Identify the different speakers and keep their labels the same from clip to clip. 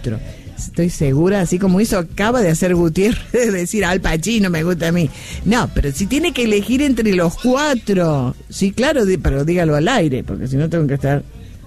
Speaker 1: 4. Estoy segura, así como acaba de hacer Gutiérrez, de decir Al Pacino me gusta a mí. No, pero si tiene que elegir entre los 4. Sí, claro, pero dígalo al aire, porque si no tengo que estar...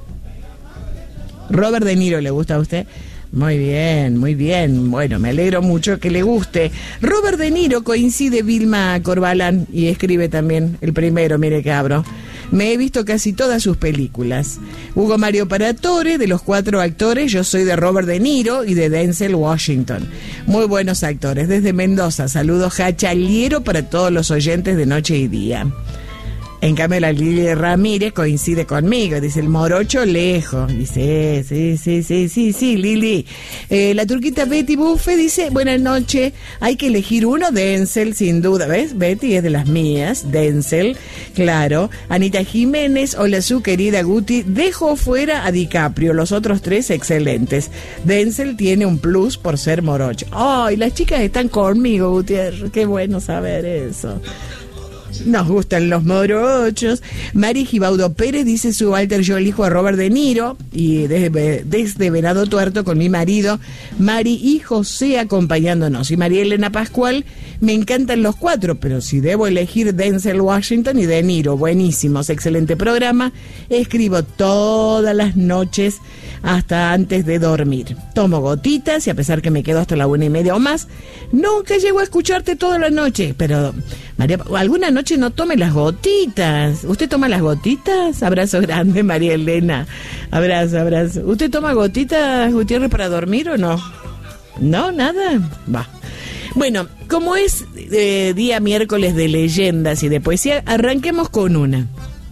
Speaker 1: Robert De Niro, ¿le gusta a usted? Muy bien, muy bien. Bueno, me alegro mucho que le guste. Robert De Niro coincide Vilma Corbalán y escribe también el primero, mire que abro. Me he visto casi todas sus películas. Hugo Mario Paratore, de los 4 actores, yo soy de Robert De Niro y de Denzel Washington. Muy buenos actores. Desde Mendoza, saludos jachaliero para todos los oyentes de Noche y Día. En cambio, la Lili Ramírez coincide conmigo, dice el morocho lejos. Dice, sí, Lili. La turquita Betty Buffe dice, buenas noches, hay que elegir uno, Denzel, sin duda. ¿Ves? Betty es de las mías, Denzel, claro. Anita Jiménez, hola su querida Guti, dejo fuera a DiCaprio, los otros 3 excelentes. Denzel tiene un plus por ser morocho. Ay, las chicas están conmigo, Gutiérrez, qué bueno saber eso. Nos gustan los morochos. Mari Gibaudo Pérez dice su Walter, yo elijo a Robert De Niro. Y desde Venado Tuerto con mi marido Mari y José acompañándonos. Y María Elena Pascual, me encantan los 4, pero si debo elegir Denzel Washington y De Niro, buenísimos, excelente programa. Escribo todas las noches hasta antes de dormir. Tomo gotitas y a pesar que me quedo hasta la 1:30 o más, nunca llego a escucharte toda la noche. Pero María, alguna noche no tome las gotitas. ¿Usted toma las gotitas? Abrazo grande, María Elena. Abrazo. ¿Usted toma gotitas, Gutiérrez, para dormir o no? No, nada. Va. Bueno, como es día miércoles de leyendas y de poesía, arranquemos con una.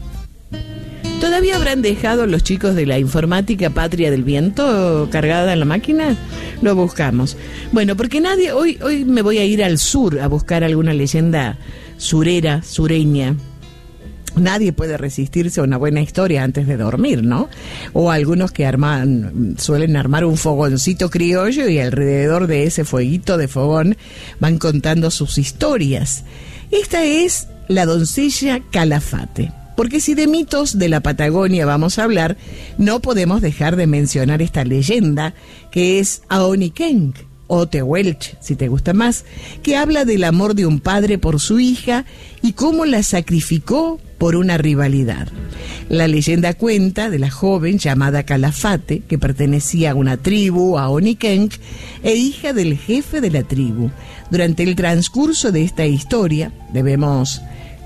Speaker 1: ¿Todavía habrán dejado los chicos de la informática Patria del Viento cargada en la máquina? Lo buscamos. Bueno, porque hoy me voy a ir al sur a buscar alguna leyenda sureña. Nadie puede resistirse a una buena historia antes de dormir, ¿no? O algunos que suelen armar un fogoncito criollo y alrededor de ese fueguito de fogón van contando sus historias. Esta es la doncella Calafate. Porque si de mitos de la Patagonia vamos a hablar, no podemos dejar de mencionar esta leyenda que es Aonikenk, o Tehuelche, si te gusta más, que habla del amor de un padre por su hija y cómo la sacrificó por una rivalidad. La leyenda cuenta de la joven llamada Calafate, que pertenecía a una tribu, Aonikenk, e hija del jefe de la tribu. Durante el transcurso de esta historia, debemos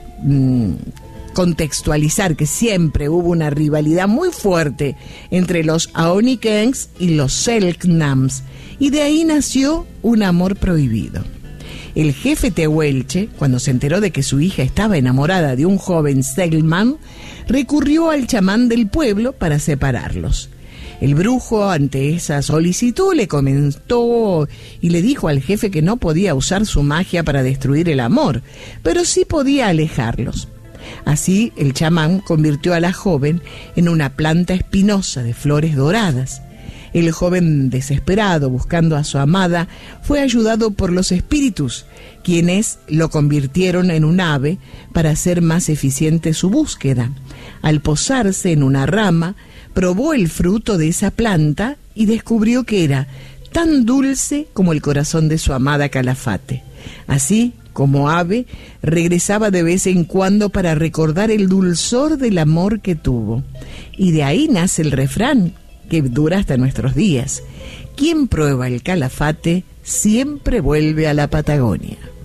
Speaker 1: contextualizar que siempre hubo una rivalidad muy fuerte entre los Aonikenks y los Selknams, y de ahí nació un amor prohibido. El jefe Tehuelche, cuando se enteró de que su hija estaba enamorada de un joven Selkman, recurrió al chamán del pueblo para separarlos. El brujo, ante esa solicitud, le comentó y le dijo al jefe que no podía usar su magia para destruir el amor, pero sí podía alejarlos. Así, el chamán convirtió a la joven en una planta espinosa de flores doradas. El joven, desesperado, buscando a su amada, fue ayudado por los espíritus, quienes lo convirtieron en un ave para hacer más eficiente su búsqueda. Al posarse en una rama, probó el fruto de esa planta y descubrió que era tan dulce como el corazón de su amada Calafate. Así, como ave, regresaba de vez en cuando para recordar el dulzor del amor que tuvo. Y de ahí nace el refrán, que dura hasta nuestros días: quien prueba el Calafate siempre vuelve a la Patagonia.